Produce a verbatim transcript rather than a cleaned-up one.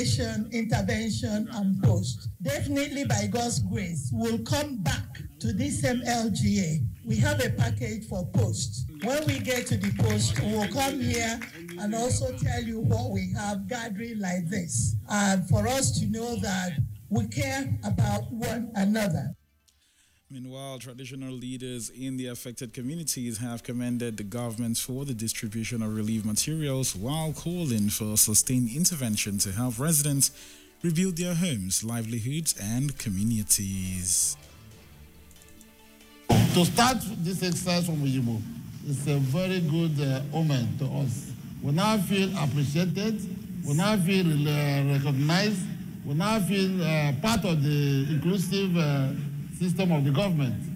Intervention and post. Definitely by God's grace, we'll come back to this same L G A. We have a package for post. When we get to the post, we'll come here and also tell you what we have gathering like this. And for us to know that we care about one another. Meanwhile, traditional leaders in the affected communities have commended the government for the distribution of relief materials while calling for sustained intervention to help residents rebuild their homes, livelihoods, and communities. To start this exercise from Ujibo, it's a very good uh, omen to us. We now feel appreciated, we now feel uh, recognized, we now feel uh, part of the inclusive uh, system of the government.